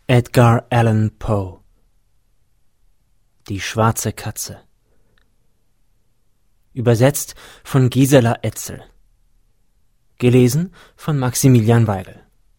Edgar Allan Poe. Die schwarze Katze. Übersetzt von Gisela Etzel. Gelesen von Maximilian Weigel.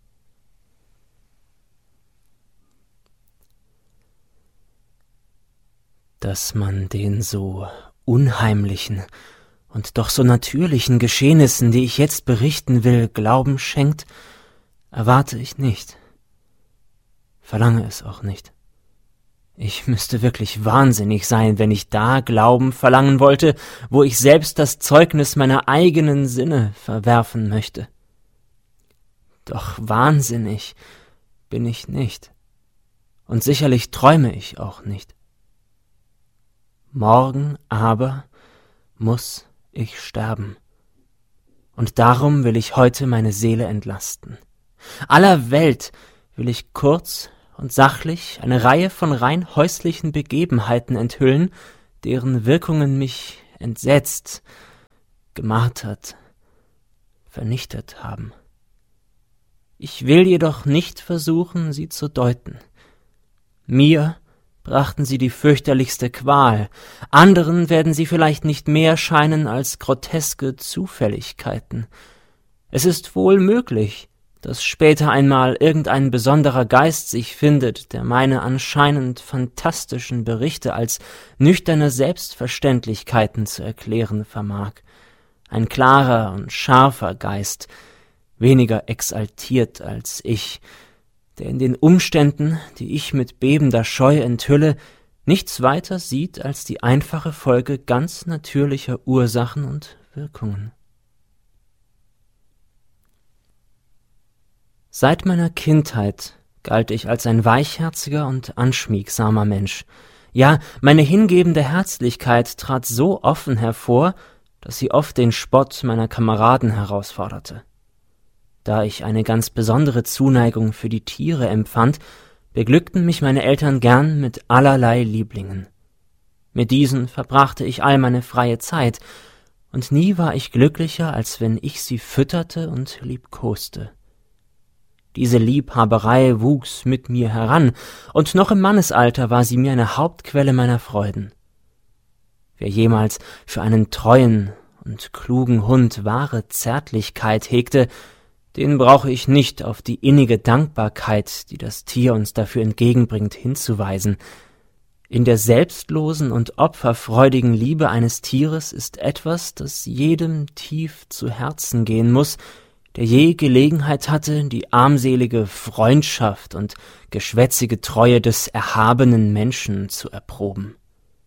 Dass man den so unheimlichen und doch so natürlichen Geschehnissen, die ich jetzt berichten will, Glauben schenkt, erwarte ich nicht. Verlange es auch nicht. Ich müsste wirklich wahnsinnig sein, wenn ich da Glauben verlangen wollte, wo ich selbst das Zeugnis meiner eigenen Sinne verwerfen möchte. Doch wahnsinnig bin ich nicht, und sicherlich träume ich auch nicht. Morgen aber muss ich sterben, und darum will ich heute meine Seele entlasten. Aller Welt will ich kurz und sachlich eine Reihe von rein häuslichen Begebenheiten enthüllen, deren Wirkungen mich entsetzt, gemartert, vernichtet haben. Ich will jedoch nicht versuchen, sie zu deuten. Mir brachten sie die fürchterlichste Qual, anderen werden sie vielleicht nicht mehr scheinen als groteske Zufälligkeiten. Es ist wohl möglich, dass später einmal irgendein besonderer Geist sich findet, der meine anscheinend fantastischen Berichte als nüchterne Selbstverständlichkeiten zu erklären vermag. Ein klarer und scharfer Geist, weniger exaltiert als ich, der in den Umständen, die ich mit bebender Scheu enthülle, nichts weiter sieht als die einfache Folge ganz natürlicher Ursachen und Wirkungen. Seit meiner Kindheit galt ich als ein weichherziger und anschmiegsamer Mensch. Ja, meine hingebende Herzlichkeit trat so offen hervor, dass sie oft den Spott meiner Kameraden herausforderte. Da ich eine ganz besondere Zuneigung für die Tiere empfand, beglückten mich meine Eltern gern mit allerlei Lieblingen. Mit diesen verbrachte ich all meine freie Zeit, und nie war ich glücklicher, als wenn ich sie fütterte und liebkoste. Diese Liebhaberei wuchs mit mir heran, und noch im Mannesalter war sie mir eine Hauptquelle meiner Freuden. Wer jemals für einen treuen und klugen Hund wahre Zärtlichkeit hegte, den brauche ich nicht auf die innige Dankbarkeit, die das Tier uns dafür entgegenbringt, hinzuweisen. In der selbstlosen und opferfreudigen Liebe eines Tieres ist etwas, das jedem tief zu Herzen gehen muss, der je Gelegenheit hatte, die armselige Freundschaft und geschwätzige Treue des erhabenen Menschen zu erproben.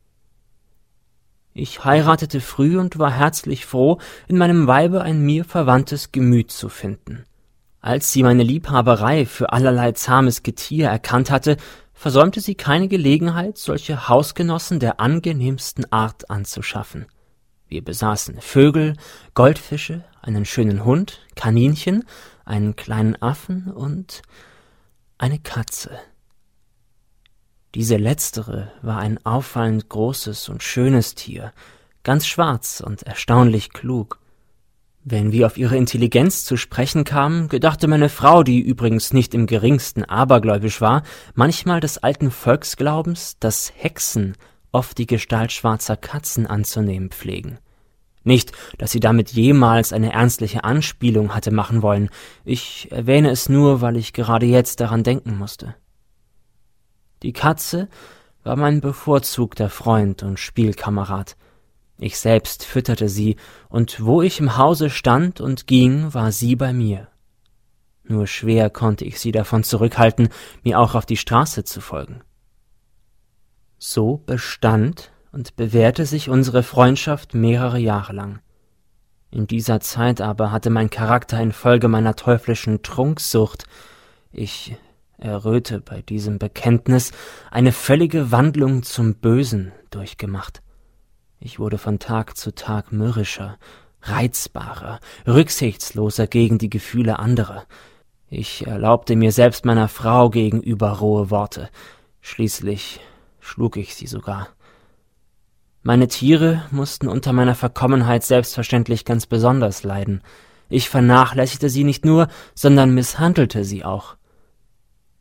Ich heiratete früh und war herzlich froh, in meinem Weibe ein mir verwandtes Gemüt zu finden. Als sie meine Liebhaberei für allerlei zahmes Getier erkannt hatte, versäumte sie keine Gelegenheit, solche Hausgenossen der angenehmsten Art anzuschaffen. Wir besaßen Vögel, Goldfische, einen schönen Hund, Kaninchen, einen kleinen Affen und eine Katze. Diese letztere war ein auffallend großes und schönes Tier, ganz schwarz und erstaunlich klug. Wenn wir auf ihre Intelligenz zu sprechen kamen, gedachte meine Frau, die übrigens nicht im geringsten abergläubisch war, manchmal des alten Volksglaubens, dass Hexen oft die Gestalt schwarzer Katzen anzunehmen pflegen. Nicht, dass sie damit jemals eine ernstliche Anspielung hatte machen wollen. Ich erwähne es nur, weil ich gerade jetzt daran denken musste. Die Katze war mein bevorzugter Freund und Spielkamerad. Ich selbst fütterte sie, und wo ich im Hause stand und ging, war sie bei mir. Nur schwer konnte ich sie davon zurückhalten, mir auch auf die Straße zu folgen. So bestand und bewährte sich unsere Freundschaft mehrere Jahre lang. In dieser Zeit aber hatte mein Charakter infolge meiner teuflischen Trunksucht, ich erröte bei diesem Bekenntnis, eine völlige Wandlung zum Bösen durchgemacht. Ich wurde von Tag zu Tag mürrischer, reizbarer, rücksichtsloser gegen die Gefühle anderer. Ich erlaubte mir selbst meiner Frau gegenüber rohe Worte. Schließlich schlug ich sie sogar. Meine Tiere mussten unter meiner Verkommenheit selbstverständlich ganz besonders leiden. Ich vernachlässigte sie nicht nur, sondern misshandelte sie auch.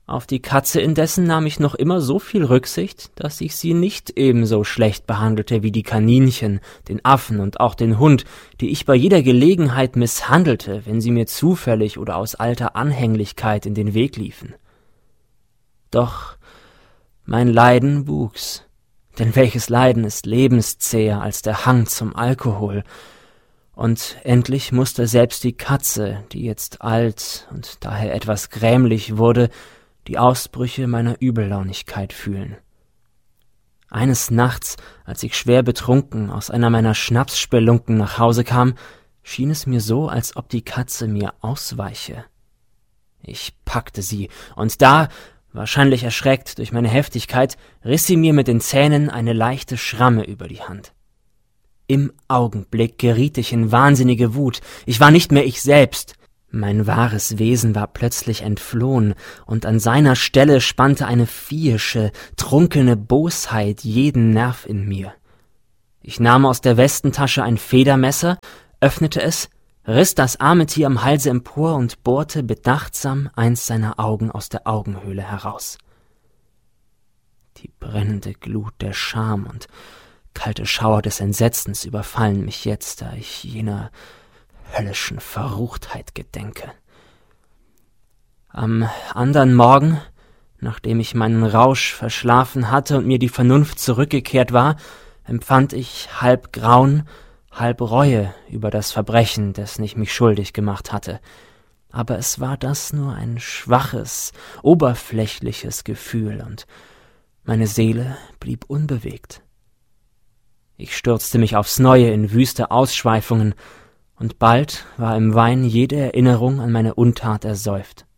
Auf die Katze indessen nahm ich noch immer so viel Rücksicht, dass ich sie nicht ebenso schlecht behandelte wie die Kaninchen, den Affen und auch den Hund, die ich bei jeder Gelegenheit misshandelte, wenn sie mir zufällig oder aus alter Anhänglichkeit in den Weg liefen. Doch mein Leiden wuchs, denn welches Leiden ist lebenszäher als der Hang zum Alkohol? Und endlich musste selbst die Katze, die jetzt alt und daher etwas grämlich wurde, die Ausbrüche meiner Übellaunigkeit fühlen. Eines Nachts, als ich schwer betrunken aus einer meiner Schnapsspelunken nach Hause kam, schien es mir so, als ob die Katze mir ausweiche. Ich packte sie, und da, wahrscheinlich erschreckt durch meine Heftigkeit, riss sie mir mit den Zähnen eine leichte Schramme über die Hand. Im Augenblick geriet ich in wahnsinnige Wut. Ich war nicht mehr ich selbst. Mein wahres Wesen war plötzlich entflohen, und an seiner Stelle spannte eine viehische, trunkene Bosheit jeden Nerv in mir. Ich nahm aus der Westentasche ein Federmesser, öffnete es, riss das arme Tier am Halse empor und bohrte bedachtsam eins seiner Augen aus der Augenhöhle heraus. Die brennende Glut der Scham und kalte Schauer des Entsetzens überfallen mich jetzt, da ich jener höllischen Verruchtheit gedenke. Am andern Morgen, nachdem ich meinen Rausch verschlafen hatte und mir die Vernunft zurückgekehrt war, empfand ich halb Grauen, halb Reue über das Verbrechen, dessen ich mich schuldig gemacht hatte. Aber es war das nur ein schwaches, oberflächliches Gefühl, und meine Seele blieb unbewegt. Ich stürzte mich aufs Neue in wüste Ausschweifungen, und bald war im Wein jede Erinnerung an meine Untat ersäuft.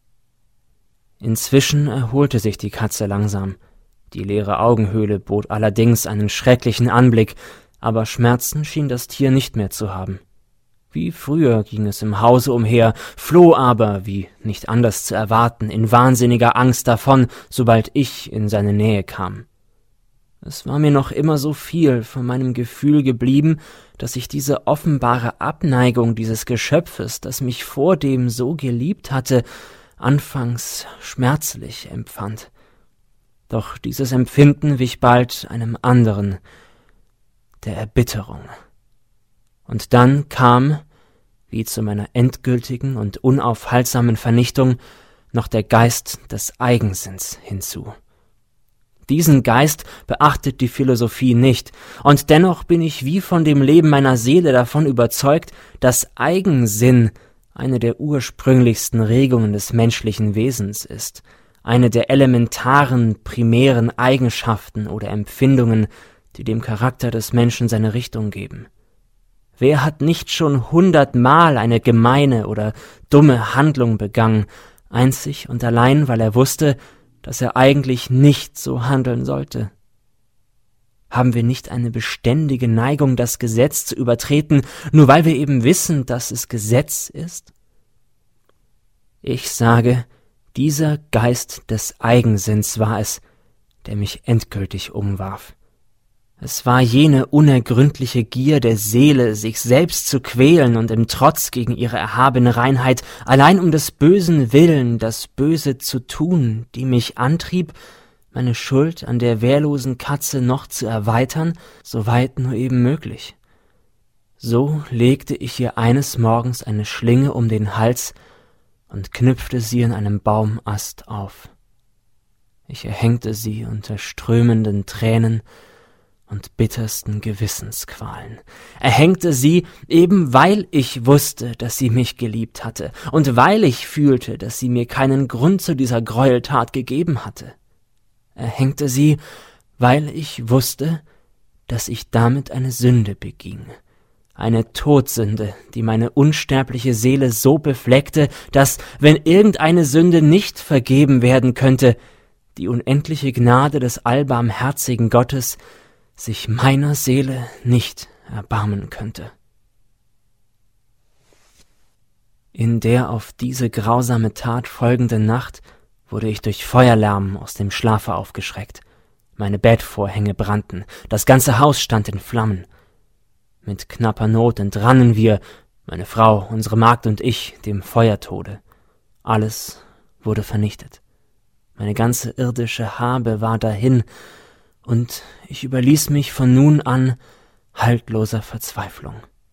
Inzwischen erholte sich die Katze langsam. Die leere Augenhöhle bot allerdings einen schrecklichen Anblick, aber Schmerzen schien das Tier nicht mehr zu haben. Wie früher ging es im Hause umher, floh aber, wie nicht anders zu erwarten, in wahnsinniger Angst davon, sobald ich in seine Nähe kam. Es war mir noch immer so viel von meinem Gefühl geblieben, dass ich diese offenbare Abneigung dieses Geschöpfes, das mich vordem so geliebt hatte, anfangs schmerzlich empfand. Doch dieses Empfinden wich bald einem anderen, der Erbitterung. Und dann kam, wie zu meiner endgültigen und unaufhaltsamen Vernichtung, noch der Geist des Eigensinns hinzu. Diesen Geist beachtet die Philosophie nicht, und dennoch bin ich wie von dem Leben meiner Seele davon überzeugt, dass Eigensinn eine der ursprünglichsten Regungen des menschlichen Wesens ist, eine der elementaren, primären Eigenschaften oder Empfindungen, die dem Charakter des Menschen seine Richtung geben. Wer hat nicht schon 100-mal eine gemeine oder dumme Handlung begangen, einzig und allein, weil er wusste, dass er eigentlich nicht so handeln sollte? Haben wir nicht eine beständige Neigung, das Gesetz zu übertreten, nur weil wir eben wissen, dass es Gesetz ist? Ich sage, dieser Geist des Eigensinns war es, der mich endgültig umwarf. Es war jene unergründliche Gier der Seele, sich selbst zu quälen und im Trotz gegen ihre erhabene Reinheit, allein um des bösen Willen, das Böse zu tun, die mich antrieb, meine Schuld an der wehrlosen Katze noch zu erweitern, soweit nur eben möglich. So legte ich ihr eines Morgens eine Schlinge um den Hals und knüpfte sie in einem Baumast auf. Ich erhängte sie unter strömenden Tränen und bittersten Gewissensqualen, erhängte sie, eben weil ich wusste, dass sie mich geliebt hatte, und weil ich fühlte, dass sie mir keinen Grund zu dieser Gräueltat gegeben hatte. Erhängte sie, weil ich wusste, dass ich damit eine Sünde beging, eine Todsünde, die meine unsterbliche Seele so befleckte, dass, wenn irgendeine Sünde nicht vergeben werden könnte, die unendliche Gnade des allbarmherzigen Gottes sich meiner Seele nicht erbarmen könnte. In der auf diese grausame Tat folgenden Nacht wurde ich durch Feuerlärm aus dem Schlafe aufgeschreckt. Meine Bettvorhänge brannten, das ganze Haus stand in Flammen. Mit knapper Not entrannen wir, meine Frau, unsere Magd und ich, dem Feuertode. Alles wurde vernichtet. meine ganze irdische Habe war dahin, und ich überließ mich von nun an haltloser Verzweiflung.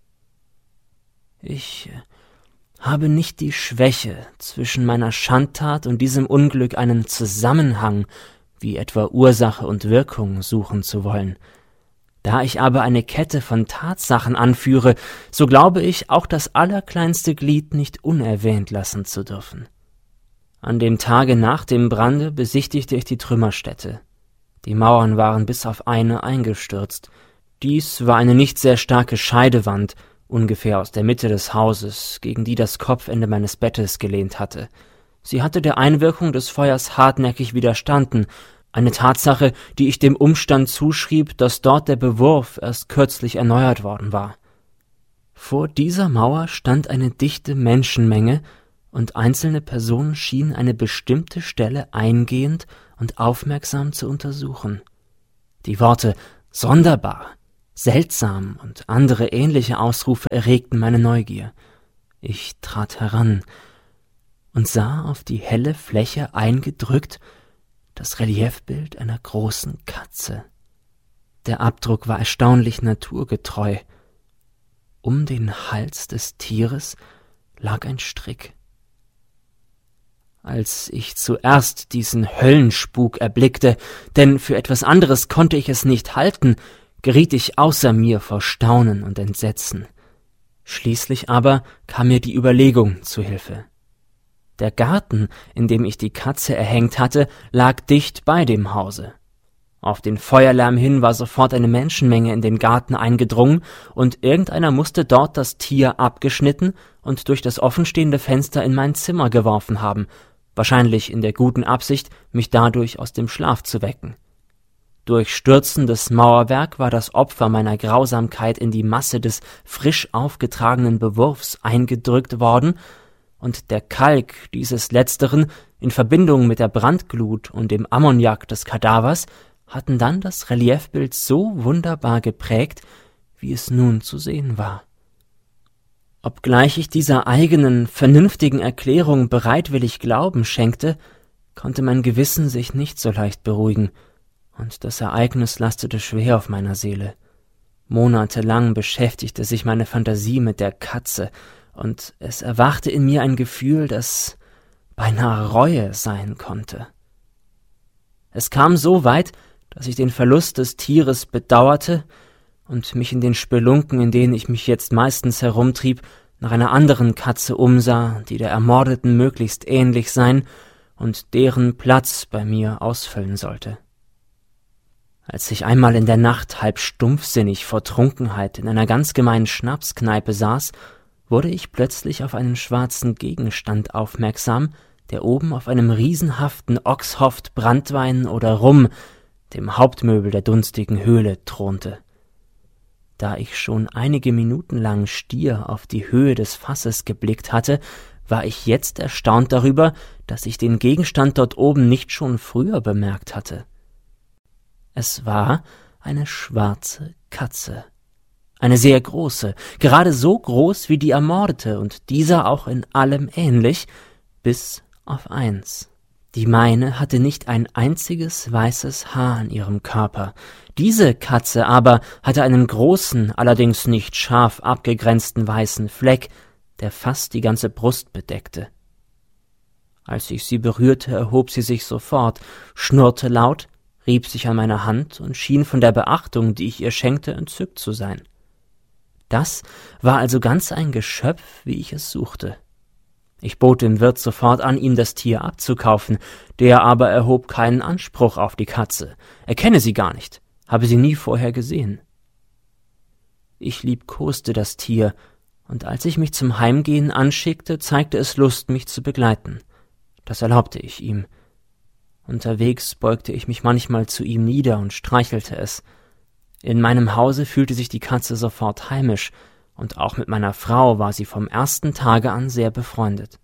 Ich habe nicht die Schwäche, zwischen meiner Schandtat und diesem Unglück einen Zusammenhang, wie etwa Ursache und Wirkung, suchen zu wollen. Da ich aber eine Kette von Tatsachen anführe, so glaube ich, auch das allerkleinste Glied nicht unerwähnt lassen zu dürfen. An dem Tage nach dem Brande besichtigte ich die Trümmerstätte. Die Mauern waren bis auf eine eingestürzt. Dies war eine nicht sehr starke Scheidewand, ungefähr aus der Mitte des Hauses, gegen die das Kopfende meines Bettes gelehnt hatte. Sie hatte der Einwirkung des Feuers hartnäckig widerstanden, eine Tatsache, die ich dem Umstand zuschrieb, dass dort der Bewurf erst kürzlich erneuert worden war. Vor dieser Mauer stand eine dichte Menschenmenge, und einzelne Personen schienen eine bestimmte Stelle eingehend und aufmerksam zu untersuchen. Die Worte »sonderbar«, »seltsam« und andere ähnliche Ausrufe erregten meine Neugier. Ich trat heran und sah auf die helle Fläche eingedrückt das Reliefbild einer großen Katze. Der Abdruck war erstaunlich naturgetreu. Um den Hals des Tieres lag ein Strick. Als ich zuerst diesen Höllenspuk erblickte, denn für etwas anderes konnte ich es nicht halten, geriet ich außer mir vor Staunen und Entsetzen. Schließlich aber kam mir die Überlegung zu Hilfe. Der Garten, in dem ich die Katze erhängt hatte, lag dicht bei dem Hause. Auf den Feuerlärm hin war sofort eine Menschenmenge in den Garten eingedrungen, und irgendeiner musste dort das Tier abgeschnitten und durch das offenstehende Fenster in mein Zimmer geworfen haben, wahrscheinlich in der guten Absicht, mich dadurch aus dem Schlaf zu wecken. Durch stürzendes Mauerwerk war das Opfer meiner Grausamkeit in die Masse des frisch aufgetragenen Bewurfs eingedrückt worden, und der Kalk dieses Letzteren in Verbindung mit der Brandglut und dem Ammoniak des Kadavers hatten dann das Reliefbild so wunderbar geprägt, wie es nun zu sehen war. Obgleich ich dieser eigenen, vernünftigen Erklärung bereitwillig Glauben schenkte, konnte mein Gewissen sich nicht so leicht beruhigen, und das Ereignis lastete schwer auf meiner Seele. Monatelang beschäftigte sich meine Fantasie mit der Katze, und es erwachte in mir ein Gefühl, das beinahe Reue sein konnte. Es kam so weit, dass ich den Verlust des Tieres bedauerte und mich in den Spelunken, in denen ich mich jetzt meistens herumtrieb, nach einer anderen Katze umsah, die der Ermordeten möglichst ähnlich sein und deren Platz bei mir ausfüllen sollte. Als ich einmal in der Nacht halb stumpfsinnig vor Trunkenheit in einer ganz gemeinen Schnapskneipe saß, wurde ich plötzlich auf einen schwarzen Gegenstand aufmerksam, der oben auf einem riesenhaften Oxhoft Branntwein oder Rum, dem Hauptmöbel der dunstigen Höhle, thronte. Da ich schon einige Minuten lang stier auf die Höhe des Fasses geblickt hatte, war ich jetzt erstaunt darüber, dass ich den Gegenstand dort oben nicht schon früher bemerkt hatte. Es war eine schwarze Katze. Eine sehr große, gerade so groß wie die Ermordete und dieser auch in allem ähnlich, bis auf eins. Die meine hatte nicht ein einziges weißes Haar an ihrem Körper. Diese Katze aber hatte einen großen, allerdings nicht scharf abgegrenzten weißen Fleck, der fast die ganze Brust bedeckte. Als ich sie berührte, erhob sie sich sofort, schnurrte laut, rieb sich an meiner Hand und schien von der Beachtung, die ich ihr schenkte, entzückt zu sein. Das war also ganz ein Geschöpf, wie ich es suchte. Ich bot dem Wirt sofort an, ihm das Tier abzukaufen, der aber erhob keinen Anspruch auf die Katze. Er kenne sie gar nicht, habe sie nie vorher gesehen. Ich liebkoste das Tier, und als ich mich zum Heimgehen anschickte, zeigte es Lust, mich zu begleiten. Das erlaubte ich ihm. Unterwegs beugte ich mich manchmal zu ihm nieder und streichelte es. In meinem Hause fühlte sich die Katze sofort heimisch, und auch mit meiner Frau war sie vom ersten Tage an sehr befreundet.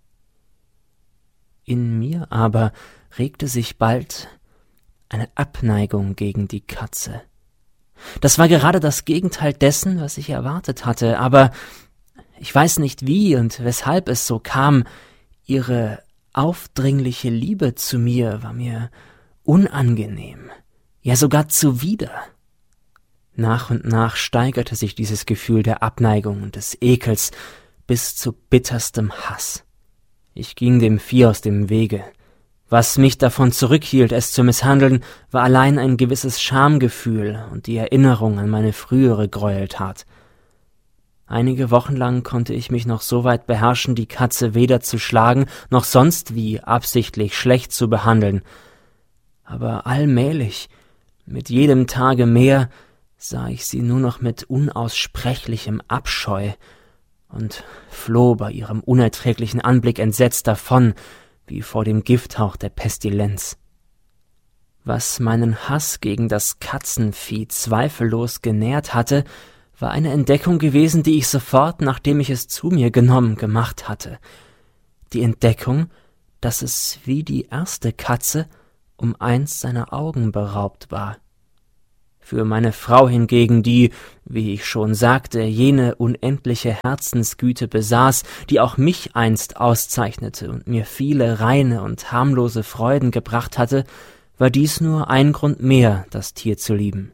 In mir aber regte sich bald eine Abneigung gegen die Katze. Das war gerade das Gegenteil dessen, was ich erwartet hatte, aber ich weiß nicht wie und weshalb es so kam, ihre aufdringliche Liebe zu mir war mir unangenehm, ja sogar zuwider. Nach und nach steigerte sich dieses Gefühl der Abneigung und des Ekels bis zu bitterstem Hass. Ich ging dem Vieh aus dem Wege. Was mich davon zurückhielt, es zu misshandeln, war allein ein gewisses Schamgefühl und die Erinnerung an meine frühere Gräueltat. Einige Wochen lang konnte ich mich noch so weit beherrschen, die Katze weder zu schlagen, noch sonst wie absichtlich schlecht zu behandeln. Aber allmählich, mit jedem Tage mehr, sah ich sie nur noch mit unaussprechlichem Abscheu und floh bei ihrem unerträglichen Anblick entsetzt davon, wie vor dem Gifthauch der Pestilenz. Was meinen Hass gegen das Katzenvieh zweifellos genährt hatte, war eine Entdeckung gewesen, die ich sofort, nachdem ich es zu mir genommen, gemacht hatte. Die Entdeckung, dass es wie die erste Katze um eins seiner Augen beraubt war. Für meine Frau hingegen, die, wie ich schon sagte, jene unendliche Herzensgüte besaß, die auch mich einst auszeichnete und mir viele reine und harmlose Freuden gebracht hatte, war dies nur ein Grund mehr, das Tier zu lieben.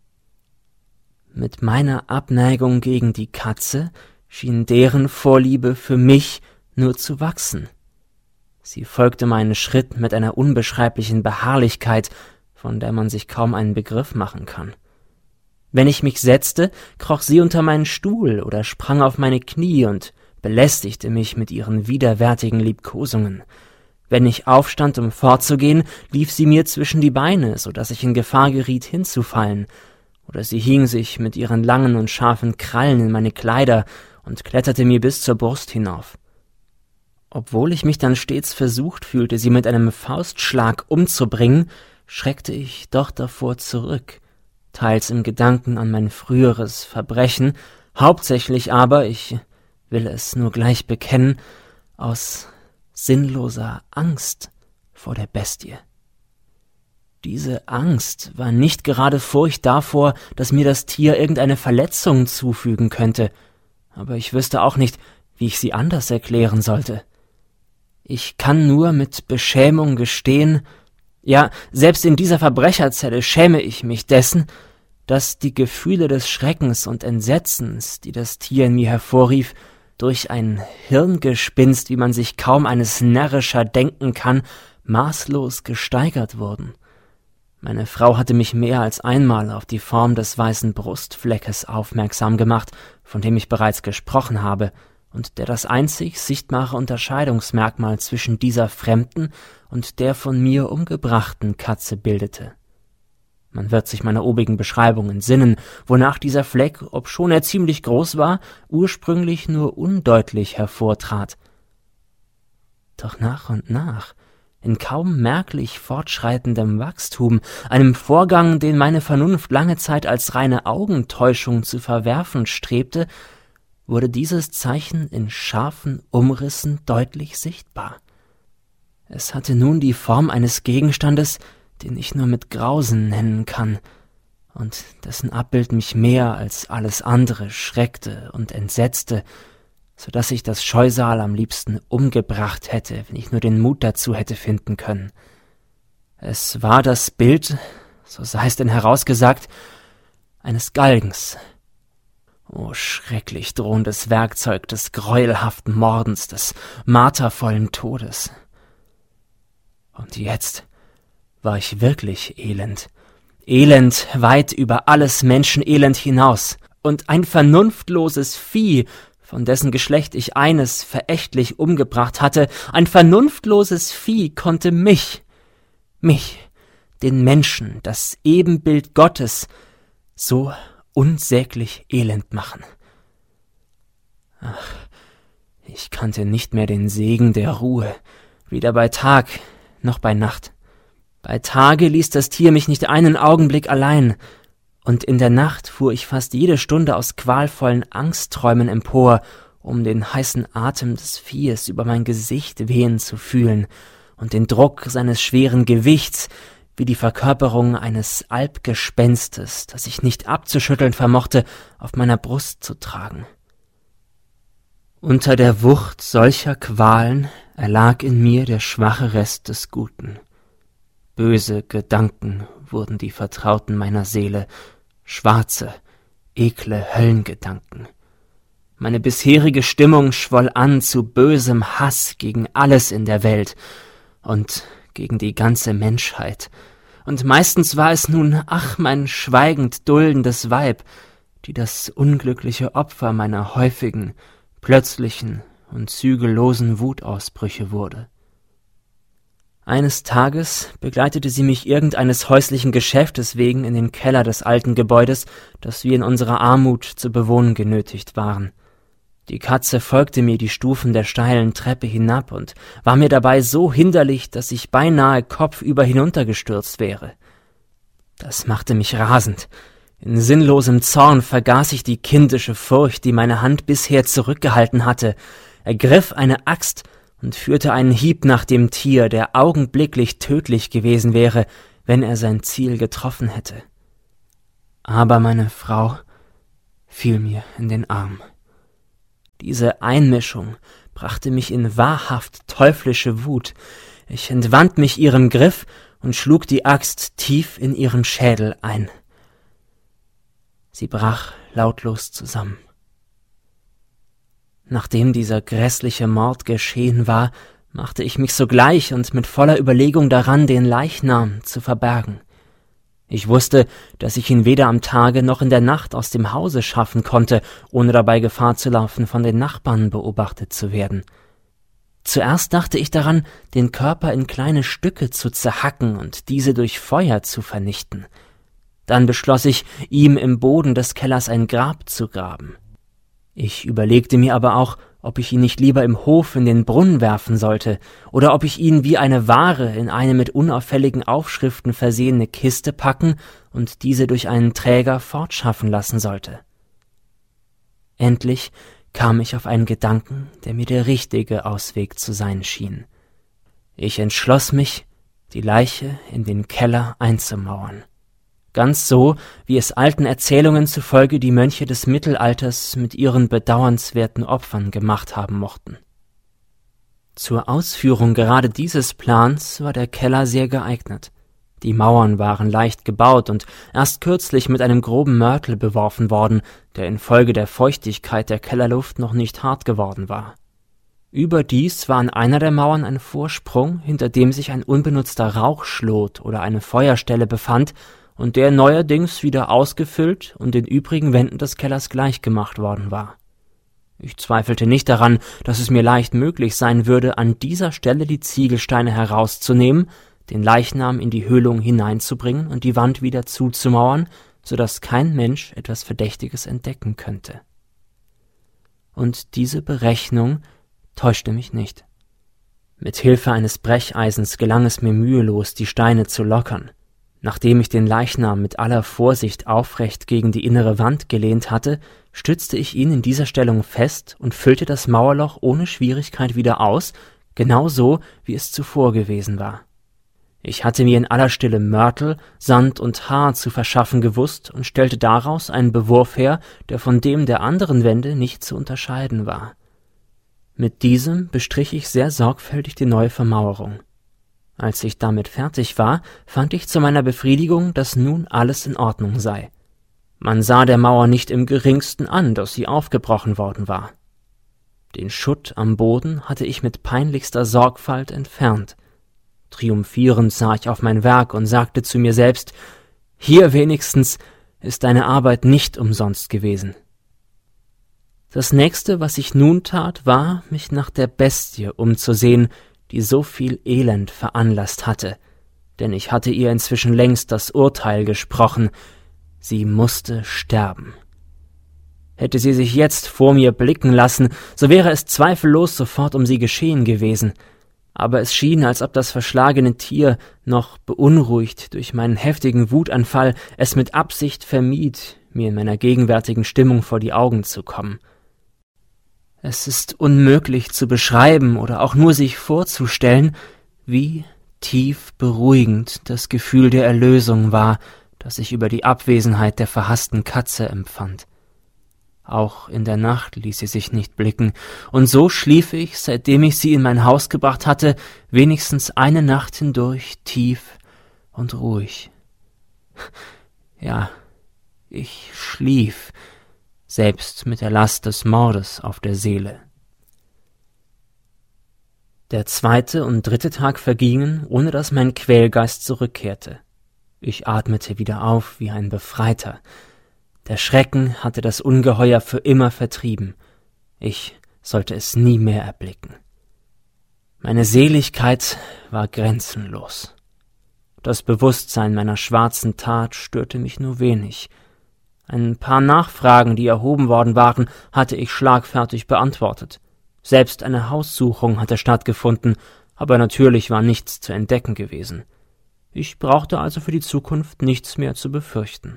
Mit meiner Abneigung gegen die Katze schien deren Vorliebe für mich nur zu wachsen. Sie folgte meinen Schritt mit einer unbeschreiblichen Beharrlichkeit, von der man sich kaum einen Begriff machen kann. Wenn ich mich setzte, kroch sie unter meinen Stuhl oder sprang auf meine Knie und belästigte mich mit ihren widerwärtigen Liebkosungen. Wenn ich aufstand, um fortzugehen, lief sie mir zwischen die Beine, so dass ich in Gefahr geriet, hinzufallen, oder sie hing sich mit ihren langen und scharfen Krallen in meine Kleider und kletterte mir bis zur Brust hinauf. Obwohl ich mich dann stets versucht fühlte, sie mit einem Faustschlag umzubringen, schreckte ich doch davor zurück, teils im Gedanken an mein früheres Verbrechen, hauptsächlich aber, ich will es nur gleich bekennen, aus sinnloser Angst vor der Bestie. Diese Angst war nicht gerade Furcht davor, dass mir das Tier irgendeine Verletzung zufügen könnte, aber ich wüsste auch nicht, wie ich sie anders erklären sollte. Ich kann nur mit Beschämung gestehen, ja, selbst in dieser Verbrecherzelle schäme ich mich dessen, dass die Gefühle des Schreckens und Entsetzens, die das Tier in mir hervorrief, durch ein Hirngespinst, wie man sich kaum eines närrischer denken kann, maßlos gesteigert wurden. Meine Frau hatte mich mehr als einmal auf die Form des weißen Brustfleckes aufmerksam gemacht, von dem ich bereits gesprochen habe, und der das einzig sichtbare Unterscheidungsmerkmal zwischen dieser fremden und der von mir umgebrachten Katze bildete. Man wird sich meiner obigen Beschreibung entsinnen, wonach dieser Fleck, obschon er ziemlich groß war, ursprünglich nur undeutlich hervortrat. Doch nach und nach, in kaum merklich fortschreitendem Wachstum, einem Vorgang, den meine Vernunft lange Zeit als reine Augentäuschung zu verwerfen strebte, wurde dieses Zeichen in scharfen Umrissen deutlich sichtbar. Es hatte nun die Form eines Gegenstandes, den ich nur mit Grausen nennen kann, und dessen Abbild mich mehr als alles andere schreckte und entsetzte, so dass ich das Scheusal am liebsten umgebracht hätte, wenn ich nur den Mut dazu hätte finden können. Es war das Bild, so sei es denn herausgesagt, eines Galgens. O schrecklich drohendes Werkzeug des gräuelhaften Mordens, des martervollen Todes. Und jetzt war ich wirklich elend. Elend weit über alles Menschenelend hinaus. Und ein vernunftloses Vieh, von dessen Geschlecht ich eines verächtlich umgebracht hatte, ein vernunftloses Vieh konnte mich, den Menschen, das Ebenbild Gottes, so unsäglich elend machen. Ach, ich kannte nicht mehr den Segen der Ruhe, weder bei Tag noch bei Nacht. Bei Tage ließ das Tier mich nicht einen Augenblick allein, und in der Nacht fuhr ich fast jede Stunde aus qualvollen Angstträumen empor, um den heißen Atem des Viehes über mein Gesicht wehen zu fühlen und den Druck seines schweren Gewichts, wie die Verkörperung eines Albgespenstes, das ich nicht abzuschütteln vermochte, auf meiner Brust zu tragen. Unter der Wucht solcher Qualen erlag in mir der schwache Rest des Guten. Böse Gedanken wurden die Vertrauten meiner Seele, schwarze, ekle Höllengedanken. Meine bisherige Stimmung schwoll an zu bösem Hass gegen alles in der Welt und gegen die ganze Menschheit. Und meistens war es nun, ach, mein schweigend duldendes Weib, die das unglückliche Opfer meiner häufigen, plötzlichen und zügellosen Wutausbrüche wurde. Eines Tages begleitete sie mich irgendeines häuslichen Geschäftes wegen in den Keller des alten Gebäudes, das wir in unserer Armut zu bewohnen genötigt waren. Die Katze folgte mir die Stufen der steilen Treppe hinab und war mir dabei so hinderlich, dass ich beinahe kopfüber hinuntergestürzt wäre. Das machte mich rasend. In sinnlosem Zorn vergaß ich die kindische Furcht, die meine Hand bisher zurückgehalten hatte, ergriff eine Axt und führte einen Hieb nach dem Tier, der augenblicklich tödlich gewesen wäre, wenn er sein Ziel getroffen hätte. Aber meine Frau fiel mir in den Arm. Diese Einmischung brachte mich in wahrhaft teuflische Wut. Ich entwand mich ihrem Griff und schlug die Axt tief in ihren Schädel ein. Sie brach lautlos zusammen. Nachdem dieser grässliche Mord geschehen war, machte ich mich sogleich und mit voller Überlegung daran, den Leichnam zu verbergen. Ich wusste, dass ich ihn weder am Tage noch in der Nacht aus dem Hause schaffen konnte, ohne dabei Gefahr zu laufen, von den Nachbarn beobachtet zu werden. Zuerst dachte ich daran, den Körper in kleine Stücke zu zerhacken und diese durch Feuer zu vernichten. Dann beschloss ich, ihm im Boden des Kellers ein Grab zu graben. Ich überlegte mir aber auch, ob ich ihn nicht lieber im Hof in den Brunnen werfen sollte, oder ob ich ihn wie eine Ware in eine mit unauffälligen Aufschriften versehene Kiste packen und diese durch einen Träger fortschaffen lassen sollte. Endlich kam ich auf einen Gedanken, der mir der richtige Ausweg zu sein schien. Ich entschloss mich, die Leiche in den Keller einzumauern. Ganz so, wie es alten Erzählungen zufolge die Mönche des Mittelalters mit ihren bedauernswerten Opfern gemacht haben mochten. Zur Ausführung gerade dieses Plans war der Keller sehr geeignet. Die Mauern waren leicht gebaut und erst kürzlich mit einem groben Mörtel beworfen worden, der infolge der Feuchtigkeit der Kellerluft noch nicht hart geworden war. Überdies war an einer der Mauern ein Vorsprung, hinter dem sich ein unbenutzter Rauchschlot oder eine Feuerstelle befand, und der neuerdings wieder ausgefüllt und den übrigen Wänden des Kellers gleichgemacht worden war. Ich zweifelte nicht daran, dass es mir leicht möglich sein würde, an dieser Stelle die Ziegelsteine herauszunehmen, den Leichnam in die Höhlung hineinzubringen und die Wand wieder zuzumauern, so dass kein Mensch etwas Verdächtiges entdecken könnte. Und diese Berechnung täuschte mich nicht. Mit Hilfe eines Brecheisens gelang es mir mühelos, die Steine zu lockern. Nachdem ich den Leichnam mit aller Vorsicht aufrecht gegen die innere Wand gelehnt hatte, stützte ich ihn in dieser Stellung fest und füllte das Mauerloch ohne Schwierigkeit wieder aus, genau so, wie es zuvor gewesen war. Ich hatte mir in aller Stille Mörtel, Sand und Haar zu verschaffen gewusst und stellte daraus einen Bewurf her, der von dem der anderen Wände nicht zu unterscheiden war. Mit diesem bestrich ich sehr sorgfältig die neue Vermauerung. Als ich damit fertig war, fand ich zu meiner Befriedigung, dass nun alles in Ordnung sei. Man sah der Mauer nicht im geringsten an, dass sie aufgebrochen worden war. Den Schutt am Boden hatte ich mit peinlichster Sorgfalt entfernt. Triumphierend sah ich auf mein Werk und sagte zu mir selbst, hier wenigstens ist deine Arbeit nicht umsonst gewesen. Das nächste, was ich nun tat, war, mich nach der Bestie umzusehen, die so viel Elend veranlasst hatte, denn ich hatte ihr inzwischen längst das Urteil gesprochen, sie musste sterben. Hätte sie sich jetzt vor mir blicken lassen, so wäre es zweifellos sofort um sie geschehen gewesen, aber es schien, als ob das verschlagene Tier, noch beunruhigt durch meinen heftigen Wutanfall, es mit Absicht vermied, mir in meiner gegenwärtigen Stimmung vor die Augen zu kommen. Es ist unmöglich zu beschreiben oder auch nur sich vorzustellen, wie tief beruhigend das Gefühl der Erlösung war, das ich über die Abwesenheit der verhassten Katze empfand. Auch in der Nacht ließ sie sich nicht blicken, und so schlief ich, seitdem ich sie in mein Haus gebracht hatte, wenigstens eine Nacht hindurch tief und ruhig. Ja, ich schlief, selbst mit der Last des Mordes auf der Seele. Der 2. und 3. Tag vergingen, ohne dass mein Quälgeist zurückkehrte. Ich atmete wieder auf wie ein Befreiter. Der Schrecken hatte das Ungeheuer für immer vertrieben. Ich sollte es nie mehr erblicken. Meine Seligkeit war grenzenlos. Das Bewusstsein meiner schwarzen Tat störte mich nur wenig. Ein paar Nachfragen, die erhoben worden waren, hatte ich schlagfertig beantwortet. Selbst eine Haussuchung hatte stattgefunden, aber natürlich war nichts zu entdecken gewesen. Ich brauchte also für die Zukunft nichts mehr zu befürchten.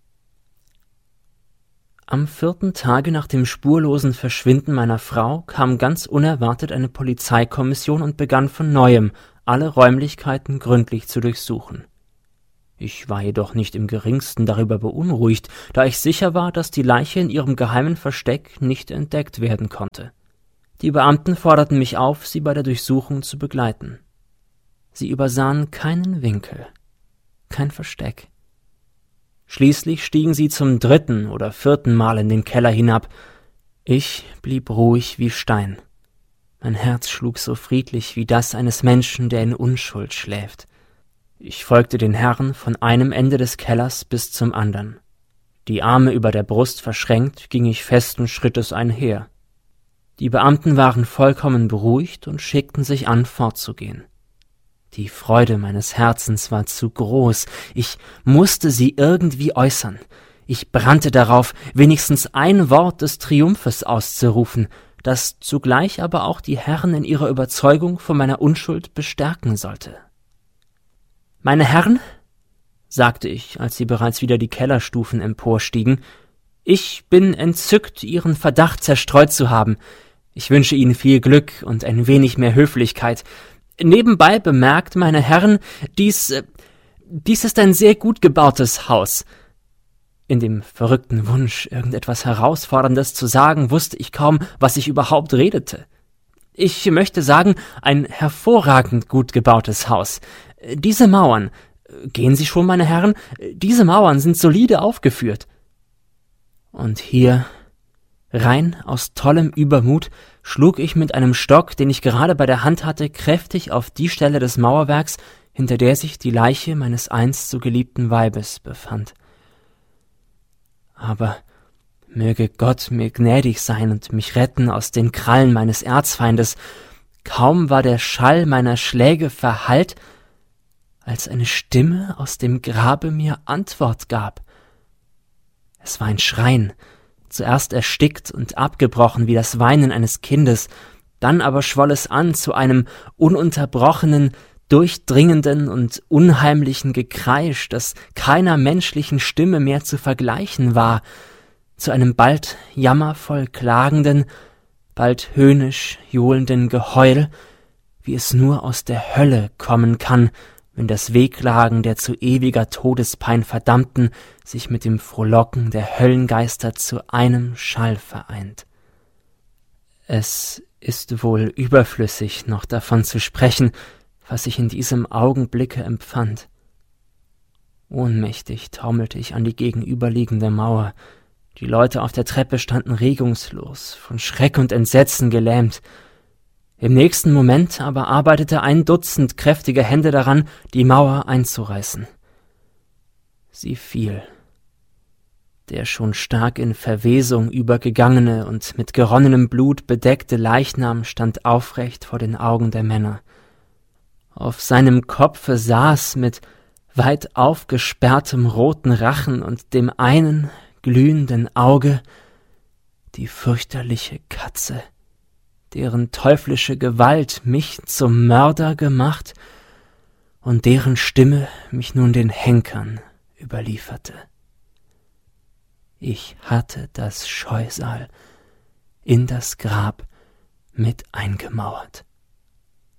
Am 4. Tage nach dem spurlosen Verschwinden meiner Frau kam ganz unerwartet eine Polizeikommission und begann von Neuem, alle Räumlichkeiten gründlich zu durchsuchen. Ich war jedoch nicht im geringsten darüber beunruhigt, da ich sicher war, dass die Leiche in ihrem geheimen Versteck nicht entdeckt werden konnte. Die Beamten forderten mich auf, sie bei der Durchsuchung zu begleiten. Sie übersahen keinen Winkel, kein Versteck. Schließlich stiegen sie zum 3. oder 4. Mal in den Keller hinab. Ich blieb ruhig wie Stein. Mein Herz schlug so friedlich wie das eines Menschen, der in Unschuld schläft. Ich folgte den Herren von einem Ende des Kellers bis zum andern. Die Arme über der Brust verschränkt, ging ich festen Schrittes einher. Die Beamten waren vollkommen beruhigt und schickten sich an, fortzugehen. Die Freude meines Herzens war zu groß. Ich musste sie irgendwie äußern. Ich brannte darauf, wenigstens ein Wort des Triumphes auszurufen, das zugleich aber auch die Herren in ihrer Überzeugung von meiner Unschuld bestärken sollte. »Meine Herren«, sagte ich, als sie bereits wieder die Kellerstufen emporstiegen, »ich bin entzückt, Ihren Verdacht zerstreut zu haben. Ich wünsche Ihnen viel Glück und ein wenig mehr Höflichkeit. Nebenbei bemerkt, meine Herren, dies ist ein sehr gut gebautes Haus.« In dem verrückten Wunsch, irgendetwas Herausforderndes zu sagen, wusste ich kaum, was ich überhaupt redete. Ich möchte sagen, ein hervorragend gut gebautes Haus. Diese Mauern, gehen Sie schon, meine Herren, diese Mauern sind solide aufgeführt. Und hier, rein aus tollem Übermut, schlug ich mit einem Stock, den ich gerade bei der Hand hatte, kräftig auf die Stelle des Mauerwerks, hinter der sich die Leiche meines einst so geliebten Weibes befand. Aber möge Gott mir gnädig sein und mich retten aus den Krallen meines Erzfeindes. Kaum war der Schall meiner Schläge verhallt, als eine Stimme aus dem Grabe mir Antwort gab. Es war ein Schreien, zuerst erstickt und abgebrochen wie das Weinen eines Kindes, dann aber schwoll es an zu einem ununterbrochenen, durchdringenden und unheimlichen Gekreisch, das keiner menschlichen Stimme mehr zu vergleichen war, zu einem bald jammervoll klagenden, bald höhnisch johlenden Geheul, wie es nur aus der Hölle kommen kann, wenn das Wehklagen der zu ewiger Todespein Verdammten sich mit dem Frohlocken der Höllengeister zu einem Schall vereint. Es ist wohl überflüssig, noch davon zu sprechen, was ich in diesem Augenblicke empfand. Ohnmächtig taumelte ich an die gegenüberliegende Mauer. Die Leute auf der Treppe standen regungslos, von Schreck und Entsetzen gelähmt. Im nächsten Moment aber arbeitete ein Dutzend kräftiger Hände daran, die Mauer einzureißen. Sie fiel. Der schon stark in Verwesung übergegangene und mit geronnenem Blut bedeckte Leichnam stand aufrecht vor den Augen der Männer. Auf seinem Kopfe saß mit weit aufgesperrtem roten Rachen und dem einen glühenden Auge die fürchterliche Katze, deren teuflische Gewalt mich zum Mörder gemacht und deren Stimme mich nun den Henkern überlieferte. Ich hatte das Scheusal in das Grab mit eingemauert.